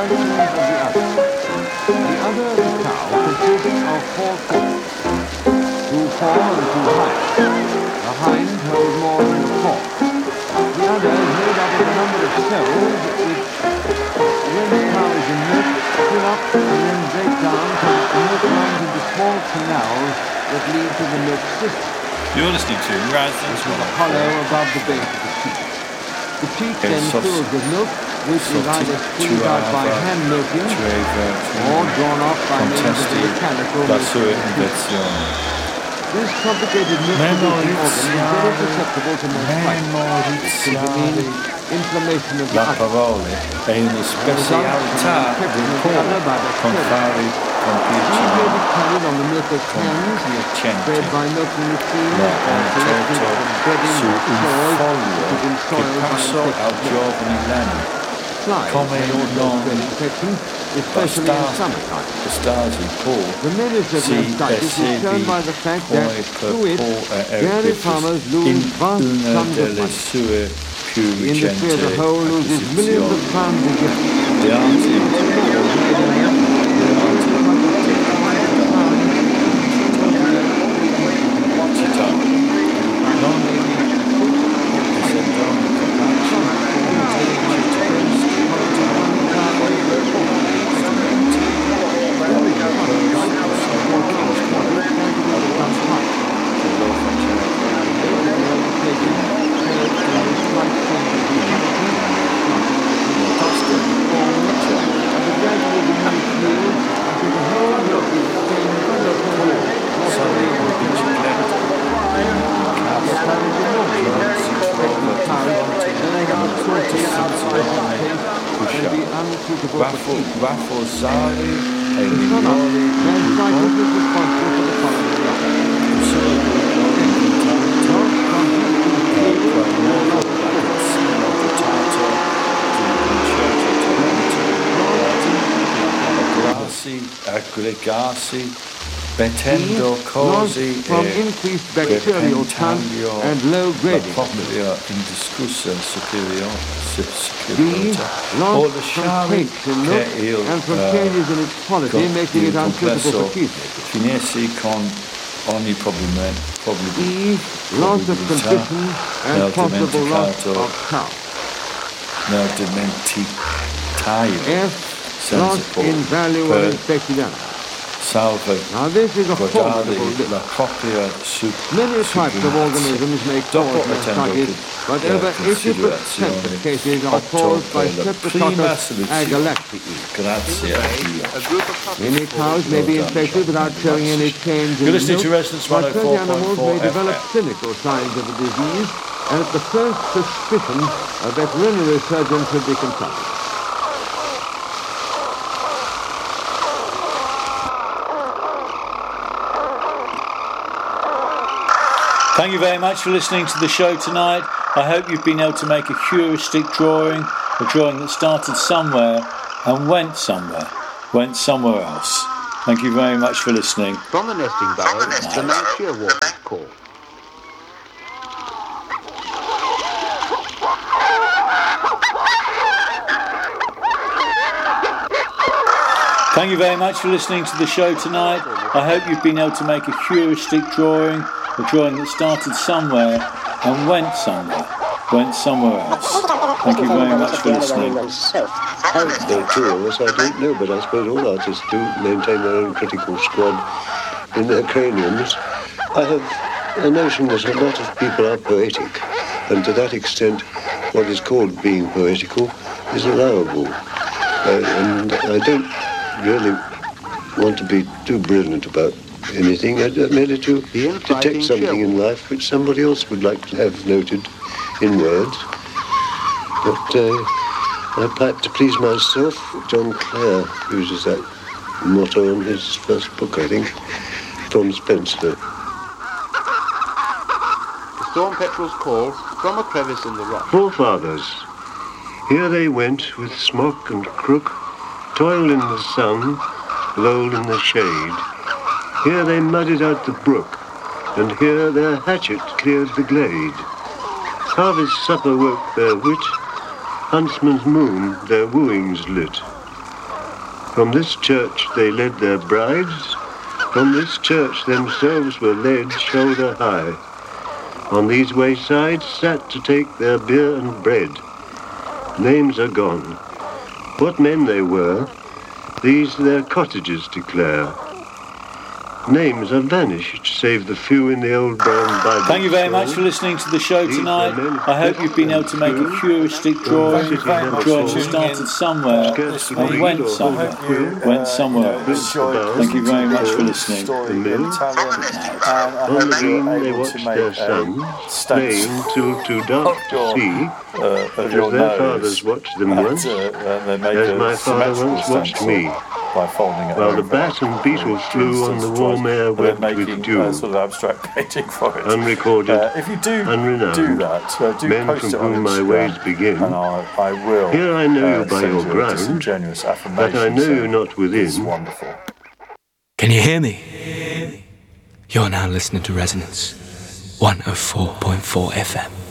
functions of the other. The udder of the cow consists of 4 cords, 2 fore and 2 hind. The hind holds more than the fore. The udder is made up of a number of cells which, when the cow is in milk, fill up and then break down so that the milk runs into small canals that lead to the milk system. You're listening to Raz's with a hollow above the base of the cheek. The cheek then fills with milk, which is either squeezed out by hand milking or drawn off by means of a mechanical milking. This complicated milk-producing organ is very susceptible to multiplication, inflammation of the La parole è una specialità del corpo con fari may be carried on the milk of hens, fed by milking machines, or selected from bedding su un foglio che passo al giovane lano come non stasi può si essebi come per dairy farmers lose vast sums of money. Industry as a whole loses millions of pounds a Rafforzare e migliori aggregarsi mettendo così from increased bacterial count and low grading. Indiscussa These lost from taste in milk and from changes in its quality, making it unsuitable for keeping. Finirsi con ogni problema loss of condition and possible loss of count. Nel dimenticaio Loss in value of infected animals. Now this is a formidable list. Many types of organisms may cause mastitis, but over 80% of cases are caused by Streptococcus agalactiae. Many cows may be infected without showing any change in milk, but certain animals may develop clinical signs of the disease, and at the first suspicion, a veterinary surgeon should be consulted. Thank you very much for listening to the show tonight. I hope you've been able to make a heuristic drawing, a drawing that started somewhere and went somewhere else. Thank you very much for listening. From the nesting burrow, the night shearwalkers call. Thank you very much for listening to the show tonight. I hope you've been able to make a heuristic drawing, a drawing that started somewhere and went somewhere else. Thank you very much for listening. They're true of us, I don't know, but I suppose all artists do maintain their own critical squad in their craniums. I have a notion that a lot of people are poetic, and to that extent what is called being poetical is allowable. And I don't really want to be too brilliant about anything, merely to detect something in life which somebody else would like to have noted in words. But I pipe to please myself. John Clare uses that motto on his first book, I think, Tom Spencer. The storm petrels call from a crevice in the rock. Forefathers, here they went with smock and crook, toiled in the sun, lolled in the shade. Here they muddied out the brook, and here their hatchet cleared the glade. Harvest supper woke their wit, huntsman's moon their wooings lit. From this church they led their brides. From this church themselves were led shoulder high. On these waysides sat to take their beer and bread. Names are gone. What men they were, these their cottages declare. Names are vanished, save the few in the old brown Bible. Thank you very much for listening to the show tonight. I hope you've been able to make a heuristic drawing. A drawing that started somewhere and went somewhere. Thank you very much for listening. On the green they watched their sons, playing till too dark to see, as their fathers watched them once, as my father once watched me. While the bat and beetle flew on the warm air wet with dew, sort of abstract painting for it. unrecorded, if you do unrenowned, do that, do men post from it on whom my Instagram, ways begin. and I will. Here I know you by send your you a ground, disingenuous but affirmation I know you saying not within. it's wonderful. Can you hear me? You're now listening to Resonance 104.4 FM.